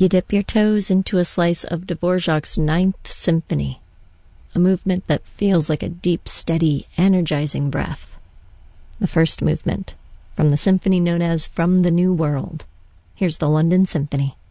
You dip your toes into a slice of Dvorak's Ninth Symphony, a movement that feels like a deep, steady, energizing breath. The first movement, from the symphony known as From the New World. Here's the London Symphony.